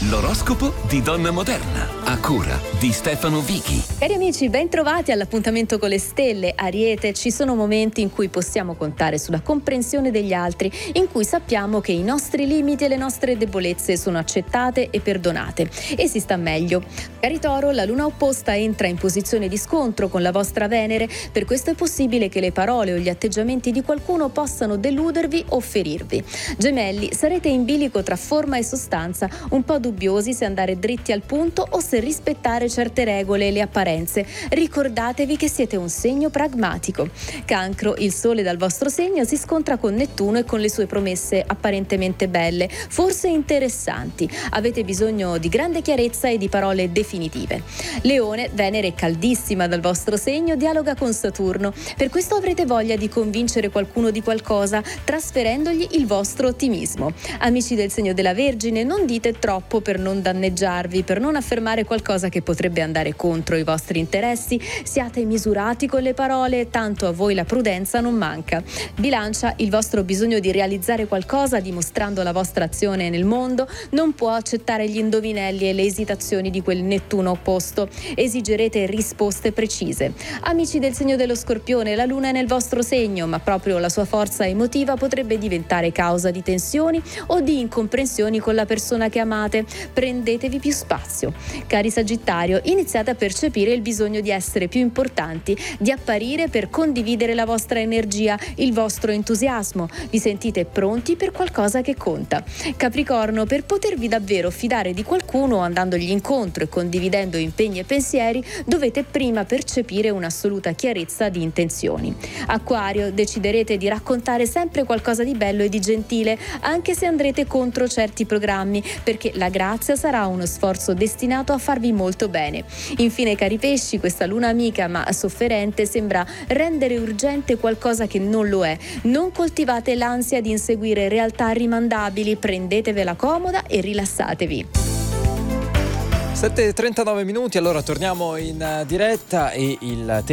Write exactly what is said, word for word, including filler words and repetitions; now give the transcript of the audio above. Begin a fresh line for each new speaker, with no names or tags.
L'oroscopo di Donna Moderna, a cura di Stefano Vichi.
Cari amici, ben trovati all'appuntamento con le stelle. Ariete, ci sono momenti in cui possiamo contare sulla comprensione degli altri, in cui sappiamo che i nostri limiti e le nostre debolezze sono accettate e perdonate e si sta meglio. Cari Toro, la luna opposta entra in posizione di scontro con la vostra Venere, per questo è possibile che le parole o gli atteggiamenti di qualcuno possano deludervi o ferirvi. Gemelli, sarete in bilico tra forma e sostanza, un po' dubbiosi se andare dritti al punto o se rispettare certe regole e le apparenze. Ricordatevi che siete un segno pragmatico. Cancro, il sole dal vostro segno si scontra con Nettuno e con le sue promesse apparentemente belle, forse interessanti. Avete bisogno di grande chiarezza e di parole definitive. Leone, Venere caldissima dal vostro segno dialoga con Saturno, per questo avrete voglia di convincere qualcuno di qualcosa trasferendogli il vostro ottimismo. Amici del segno della Vergine, non dite troppo per non danneggiarvi, per non affermare qualcosa che potrebbe andare contro i vostri interessi. Siate misurati con le parole, tanto a voi la prudenza non manca. Bilancia, il vostro bisogno di realizzare qualcosa dimostrando la vostra azione nel mondo non può accettare gli indovinelli e le esitazioni di quel Nettuno opposto. Esigerete risposte precise. Amici del segno dello Scorpione, la luna è nel vostro segno, ma proprio la sua forza emotiva potrebbe diventare causa di tensioni o di incomprensioni con la persona che amate. Prendetevi più spazio. Cari Sagittario, iniziate a percepire il bisogno di essere più importanti, di apparire per condividere la vostra energia, il vostro entusiasmo. Vi sentite pronti per qualcosa che conta. Capricorno, per potervi davvero fidare di qualcuno andandogli incontro e condividendo impegni e pensieri, dovete prima percepire un'assoluta chiarezza di intenzioni. Acquario, deciderete di raccontare sempre qualcosa di bello e di gentile, anche se andrete contro certi programmi, perché la grazia sarà uno sforzo destinato a farvi molto bene. Infine, cari pesci, questa luna amica ma sofferente sembra rendere urgente qualcosa che non lo è. Non coltivate l'ansia di inseguire realtà rimandabili, prendetevela comoda e rilassatevi.
sette e trentanove minuti, allora torniamo in diretta e il